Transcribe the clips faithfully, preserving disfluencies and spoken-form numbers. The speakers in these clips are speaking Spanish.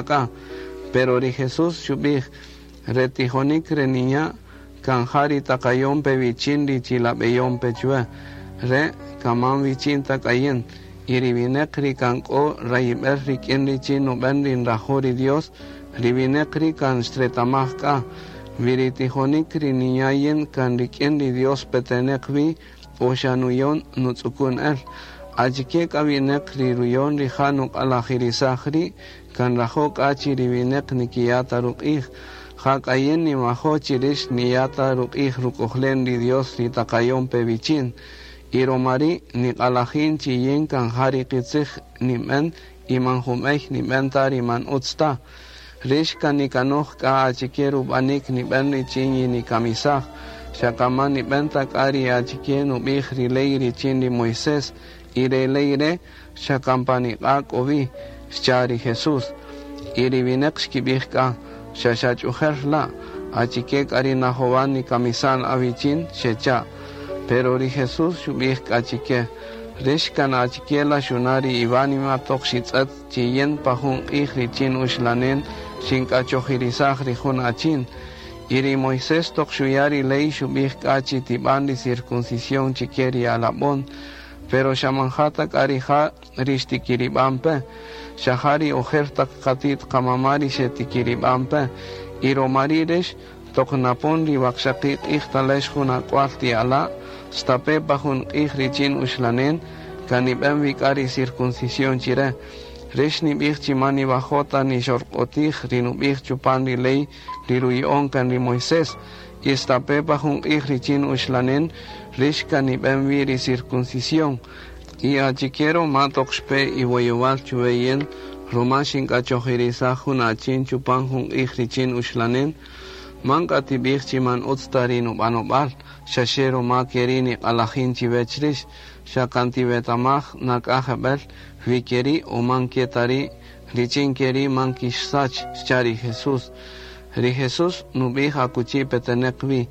acá. Pero ri Jesús shubih retijonik re niña kanjari takayon pe vichin ri chilabeyon pe chue re kaman vichin takayen iribinek ri kanko raiber ri kien ri chino ben rin rajori Dios ribinek ri kan stretamah ka viritijonik ri niñayen kan ri kien ri Dios petenek vi oshanuyon nutsukun el ajike kabinek ri ruyon ri hanuk alajirisahri kan rajok achi ribinek nikiyata rukih hakayen ni maho chirish niyata rukih rukohlen ri Dios ri takayon pe vichin iromari ni alajin chiyen kan hari kitzih ni men iman humeh ni mentar iman utsta rish kan ni kanoh ka achike rubanik ni ben ni chinyi ni kamisah shakaman ni benta kari achike nubih ri ley ri chin ri Moisés ire leire shakampani akovi Shari Jesús iribinek shkibihka shashachuherla achike karina jovani kamisan avichin shecha pero ri Jesús shubihka achike rishkan achike la shunari ivani matok shitzat chiyen pahun ihrichin ushlanen shinkachohirisah rihun achin iri Moisés tok shuyari ley shubihka achitibandi circuncisión chikeri alabon pero shamanjata karija rishtikiribampe shahari ojerta katit kamamari shetikiribampe iromariresh toknapon ribakshakik ihtalesh huna kwalti ala stape bahun ihrichin ushlanen kanibem vikari circuncisión chire rishni bih chimani bajota ni shorkotih rinubih chupan ri ley riruyon kan ri Moisés istape bahun ihrichin ushlanen rishka ni ben viri circuncisión y achikero matokshpe y voyowal chuveyen romashin kachohirisa hunachin chupan hun ihrichin ushlanen manka tibih chiman utstarin ubanobal shashero makerini alajin chivechrish shakanti betamah nakajabel vikeri o manketari richin keri mankishsach shari Jesús ri Jesús nubih akuchi petenekvi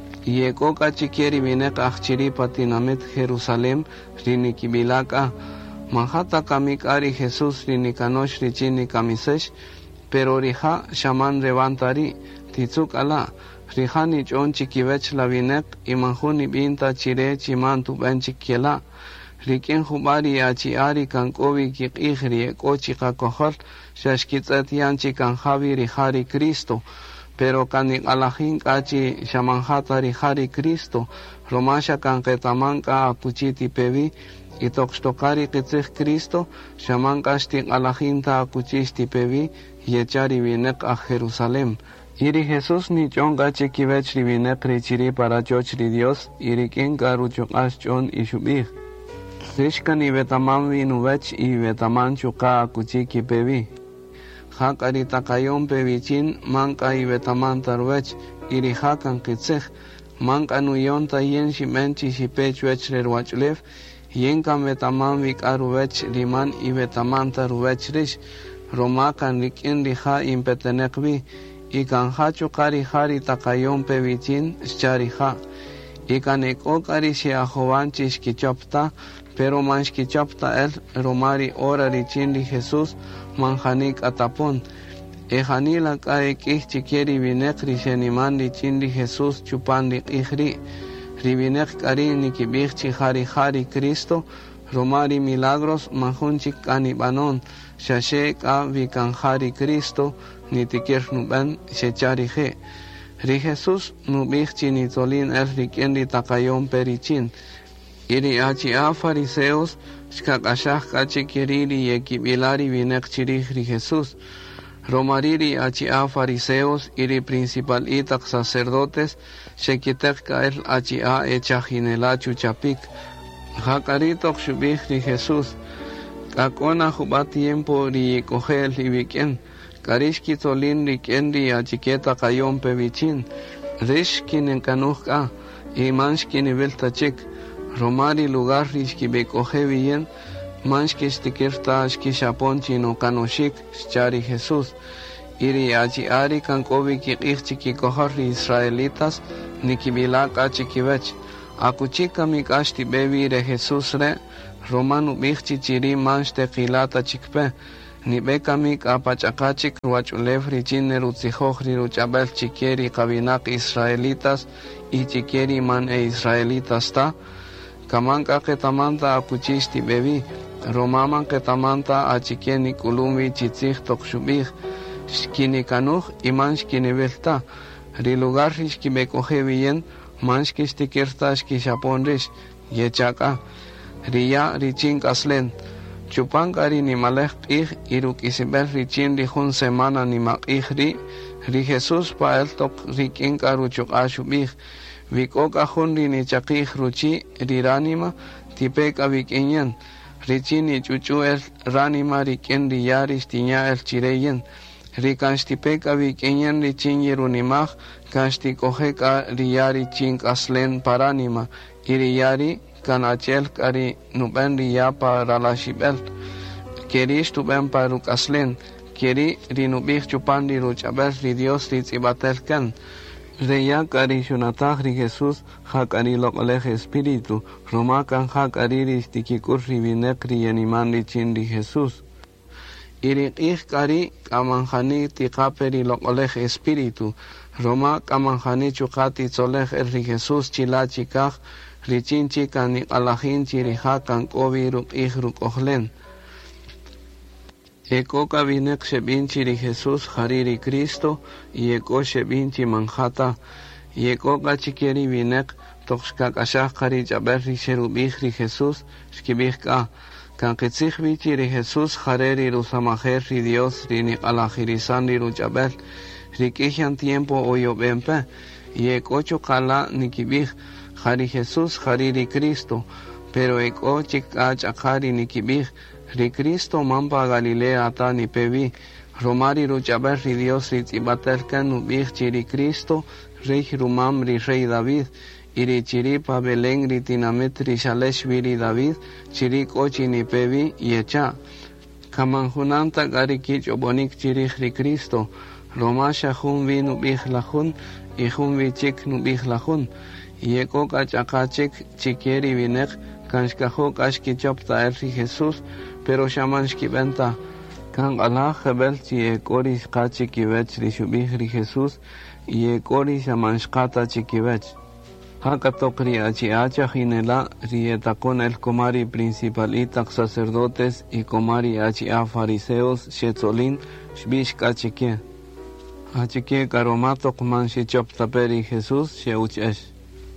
Yeko kachikeri binek achiri patinamit Jerusalem rinikibilaka manjata kamikari Jesús rinikanosh richini kamisesh pero rija shaman revantari titzuk ala rijani chon chikivech la binek imanjuni binta chire chimantu ben chikiela riken hubari achiari kankovi kikihri eko chikakohol shashkitzatian chikanjavi rijari Cristo pero kanik alajin kachi shamanjata rihari Cristo romasha kanketamanka akuchiti pevi itokstokari kitzih Cristo shamankashtik alajinta akuchisti pevi yechari binek a Jerusalem iri Jesús ni chon kachi kivech ribinek richiri para chochri Dios iri ken karuchokas chon ishubih rishkan i betaman vinuvech i betaman chuka akuchiki pevi hakari takayon pevichin manka i betaman tarwech iri hakan kitzeh manka nuyon tayen shimenchi shipechwech rerwachlev yenkan betaman vikaruvech riman i betaman tarwech rish romakan rikin riha impetenekvi ikan hachu kari hari takayon pevichin shariha ikan eko kari shiajovan chishkichopta pero manshkichopta el romari ora richin ri Jesús manjanik atapon ejanila kae kih chikeri binek risheniman richin ri Jesús chupan ri ihri ribinek kari nikibih chihari hari Cristo romari milagros manjunchik kanibanon shashe ka vikanjari Cristo nitikir nuben shechari je ri Jesús nubih chinitolin el riken ri takayon perichin iri achi a fariseos shkakashah kachikiriri yekibilari binek chirih ri Jesús romariri achi a fariseos iri principal itak sacerdotes shekitek kael achi a echajinela chuchapik hakaritok shubih ri Jesús kakona hubat tiempo ri kohel ibiken karishki tolin riken ri achiketa kayon pevichin rishkin enkanuhka imanshkin ibiltachik romari lugar rishki bekoje bien manshki stikirta shki shaponchi no kanoshik shari Jesús iri achi ari kankovi ki ichiki kohori israelitas nikibilak achi kivech akuchika mikashti bevi re Jesús re romanu bichi chiri mansh tequilata chikpe Nibekami kapachakachik ruachulef richine rutzijoj riruchabel chiquieri kabinak israelitas y chiquieri man e israelitas ta. Kamanka ketamanta akuchisti bebi. Romaman ketamanta achikieni kulumi chitzig tokshubig. Shkini kanuj iman shkini belta. Rilugar shkibekoje bien. Manshki stikirta shkishaponrish. Yechaka. Riya richin kaslen. Chupankari ni malek ig iruk isibel richin rijun semana ni mak ri ri Jesús pa el tok rikin karuchuk ashubig vikoka hun ri ni chakig ruchi riranima tipeka vikinyan richin ni chuchu el ranima rikin riyaris tiña el chireyen rikanstipeka vikinyan richin yerunimag kanstikoheka riyari chink aslen paranima iriyari kan achel kari nuben riya para la shibel keri stuben para ukaslen keri rinubih chupan ri ruchabel ri Dios ri tzibatel kan reya kari shunatag ri Jesús hakari lokolej espíritu roma kan hakari ri stikikur ri binek ri yaniman ri chin ri Jesús iri ih kari kamanjani tikape ri lokolej espíritu roma kamanjani chukati tzolej el ri Jesús chilachikaj richinchi kan alajinchi rihakan kobi ruk ihruk ohlen eko kabinek shebinchi ri Jesús hariri Cristo y eko shebinchi manjata y eko kachikeri binek tokshka kashah kari jaber ri sherubih ri Jesús shkibih ka kan kitzich bichi ri Jesús hareri rusamajer ri Dios ri ni alajirizan ri rujaber rikijan tiempo oyobempe y eko chukala nikibih Hari Jesús, Hari ri Cristo, pero eko chika chakari nikibig, ri Cristo mampa Galilea ata ni pevi, romari ruchaber ri Dios ri tzibaterkan nubig chiri Cristo, rey rumam ri rey David, iri chiri pa Belén ri tinamet ri shalesh viri David, chiri kochi ni pevi yecha. Kamanjunanta gari kich obonik chiri ri Cristo, romasha hun vi nubig lajun, y hun vi chik nubig lajun. Yeko kachakachik chikieri binek kanshkajo kashkichopta el ri Jesús pero shamanshki benta kan Allah jebel chi ekori kachikivech ri shubih ri Jesús y ekori shamanshkata chikivech hakatokri achi acha jinela ri etakon el komari principalitak sacerdotes y komari achi a fariseos shetzolin shbish kachike achike karomatok man shichopta peri Jesús sheuchesh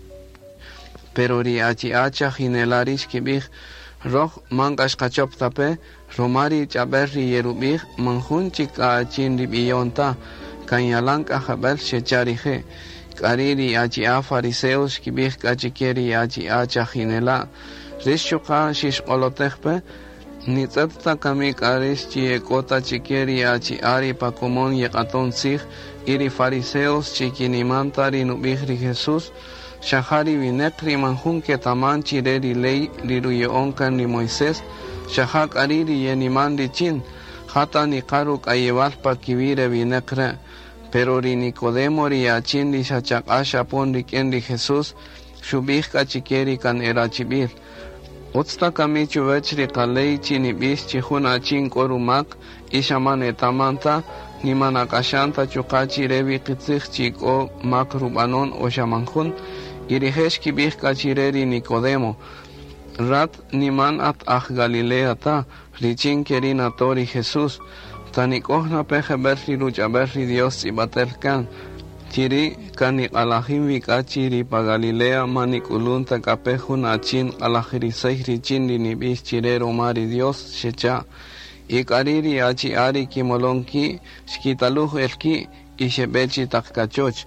pero ri achi acha jinelarish kibig roh mangash kachop tape romari chaberri yerubig manjun chika achin ribionta kanyalanka jabel shecharije kariri achi a fariseos kibig kachikeri achi acha jinela rishuka shish olotejpe nitzata kamik arish chi ekota chikeri achi ari pakomon yekaton sig iri fariseos chikinimanta rinubig ri Jesús Shahari binek rimanjun ke taman chireri ley riruyeon kan ni Moisés shahak ariri yeniman di chin hata ni karuk ayewal pa kibire binekre pero ri Nicodemo ri achin di shachak asha pon ri ken ri Jesús shubih kachikeri kan erachibir utsta kamichu vech ri kalei chini bis chihun achin korumak ishaman etamanta ni manakashanta chukachi revi kitzich chiko mak rubanon o shamanjun Irihesh kibih kachireri Nicodemo, rat niman at ah Galilea ta, richin kerina tori Jesús, tanikohna peje berri rucha berri Dios y baterkan, chiri kani alahim vikachiri pa Galilea manikulunta kapehun achin alahirisei richin linibis chirero mari Dios shecha, y kariri achi ari kimolonki, shkitaluh elki, y shebechi takkachoch.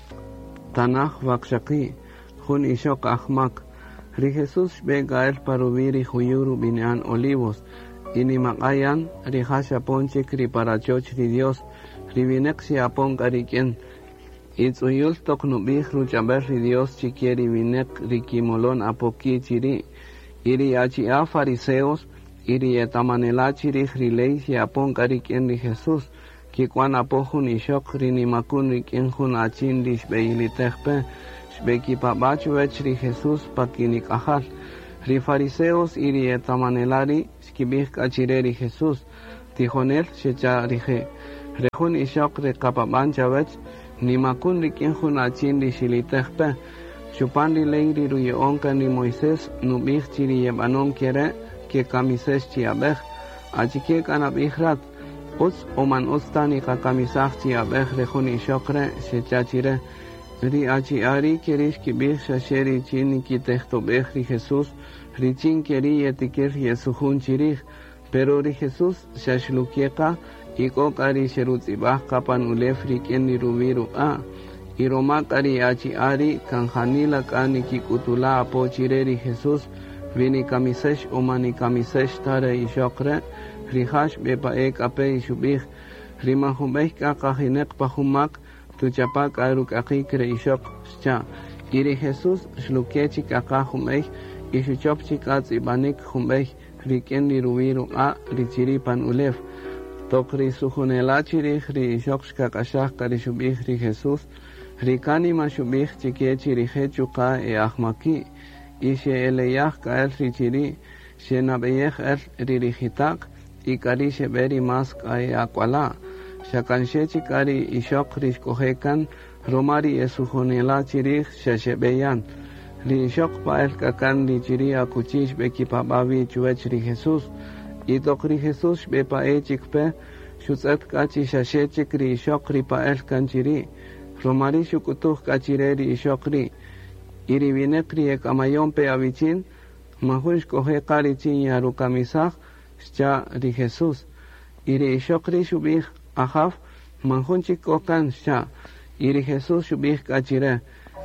Tanaj Bakshaki, Jun Ishok Ahmak, Ri Jesús Bega el Parubiri Huyuru Binean Olivos, Inimakayan, Ri Hasha Ponchik Ri Parachoch Ri Dios, Ri Binexi Apon Kariken, Itzuyul Toknubih Ruchaber Ri Dios Chikieri Binek Ri Kimolon Apoki Chiri, Iri Achia Fariseos, Iri Etamanelachi Ri Rileis y Apon Kariken Ri Jesús, Kikwan apohun ishok rinimakun rikinjun achin lishbeilitejpe, shbeki pabachu vech ri Jesús pakinik ajal. Ri fariseos iri etamanelari, shkibih kachireri Jesús, tijonel shecha rije rejun ishok re kapaban chavech ni makun rikin hunachin di shilitechpe chupan di leiri ruye onka ni Moisés nubich chiri yebanom kere que camises chiabej achike kanabihrat uts oman ustani ka kamisach chiabej rejun ishokre shecha chire ri achi ari kerish kibih shasheri chini kitechto ri Jesús richin keri etikir yesuhun chirih pero ri Jesús shashlukieka iko kari sherutzibah kapan ulef riken ni rubiru a iroma kari achi ari kanjanila kani kikutula apo chireri Jesús vini kamisesh omani kamisesh tare ishokre rihash bepa ek ape ishubih rimahumeh kakahinek pahumak tu chapak aruk akikre ishok scha iri Jesús shlukechi kakahumeh ishuchopchi katz ibanik humeh riken ni rubiru a richiri pan ulef tokri suhunela chirih ri ishok kakashah kari shubih ri Jesús rikani mashubih chikechi rihechuka e ahmaki ishe eleyah kael richiri shenabeyeh el ririhitak ikari sheberi mas kae akwala shakanshechi kari ishok rishkohekan romari esuhunela chirih shashebeyan li ishok pael kakan li chiri akuchish bekipabavi chuech ri Jesús itok ri Jesús bepa echikpe shutzet kachi shashechik ri ishok ri pael kanchiri romari shukutuh kachire ri ishok ri iri vinekri ek amayon pe avichin mahush kohe kari chin yaru kamisach scha ri Jesús iri ishokri shubih ahaf mahunchik kokan scha iri Jesús shubih kachire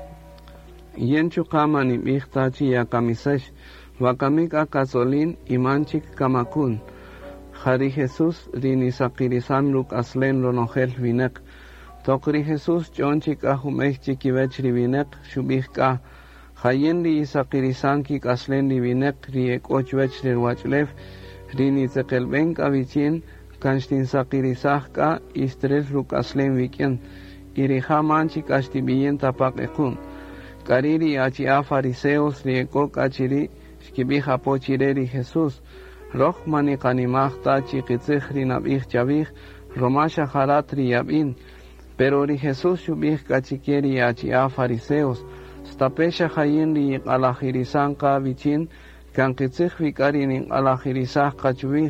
yenchu kama ni bih tachi ya kamisesh wakamika kasolin imanchik kamakun Jari Jesús rini sakirisan luk aslen lonojel vinek tokri Jesús chonchik ahumech chikivech rivinek shubih ka Hayen li sakirisan ki kaslen li vinek ri ekochwech rirwachlev rini zekelben kavichin kanstin sakirisah ka istres rukaslen viken iri hamanchi kastibiyen tapak ekun kariri achi a fariseos ri eko kachiri shkibih apochireri Jesús roh mani kanimah tachi kitzich ri nabih chavih romasha harat ri yabin pero ri Jesús shubih kachikeri achi a fariseos stapesha hayin li alahirisan ka vichin kan kitzich vikari ni alahirisah kachvih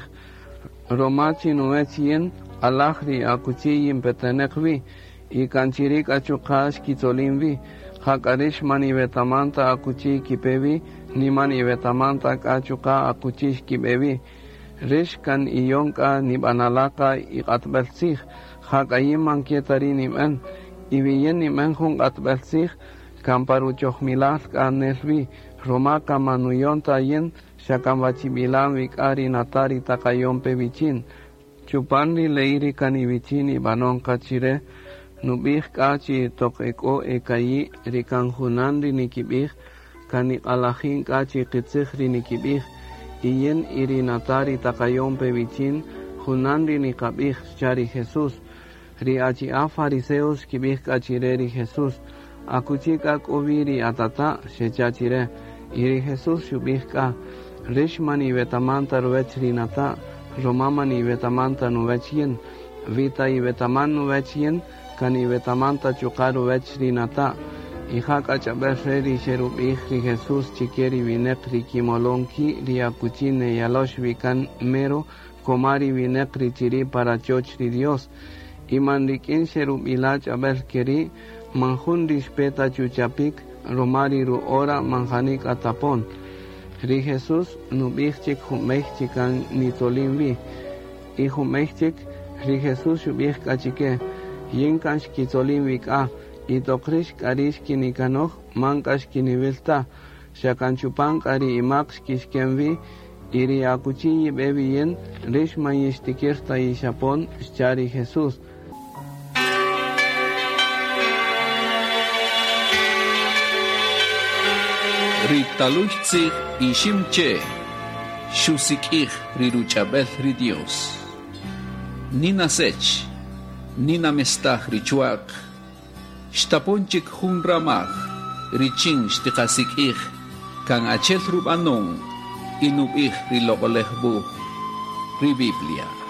romachi nuechien alahri akuchiyin petenekvi y kanchirik achukash kitzolinvi hakarish mani betamanta akuchi kipevi ni mani betamanta kachuka akuchish kipevi rish kan iyonka ni banalaka y atbelsich hakayim mankietari ni men y bien ni men hun atbelsich Kamparuchoh milal kanelvi Roma kamanuyon tayen shakambachibilan vikari natari takayon pevichin chupandi leiri kanivichin ibanon kachire nubih kachi tokeko ekayi rikanjunandi nikibih kani alahin kachi kitzich nikibih iyen iri natari takayon pevichin junandi nikabih chari Jesús riachi a fariseos kibih kachireri Jesús akuchika koviri atata shechachire iri Jesús shubihka rishmani vetamanta ruvechrinata romamani vetamanta nuvechien vita y vetaman nuvechien kani vetamanta chukaru vechrinata ihaka chabeferi sherubih ri Jesús chikeri vinekri kimolonki ri akuchine yalosh vikan mero komari vinekri chiri para chochri Dios imandikin sherubila chabelkeri manjun rispeta chuchapik romari ru ora manjanik atapon ri Jesús nubihchik humechchikan nitolinvi y humechchik ri Jesús shubih kachike yinkansh kitzolinvik a y tokrish karish kinikanoh mankash kinivilta shakanchupan kari imaksh kishkenvi iri akuchiyi bebiyen rish mayishtikirta y shapon shchari Jesús Ritaluchtzig ishimche shusikih riruchabel ri Dios Nina sech Nina mestah richuak Shtaponchik hun ramag Richin shtikasik Kan achel rubanon Inubih rilogolehbu Ri Biblia